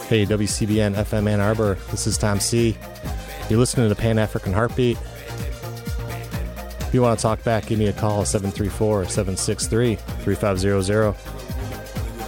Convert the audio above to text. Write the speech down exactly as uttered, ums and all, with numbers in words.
Hey, W C B N F M Ann Arbor. This is Tom C. You're listening to Pan-African Heartbeat. If you want to talk back, give me a call, seven three four, seven six three, three five zero zero.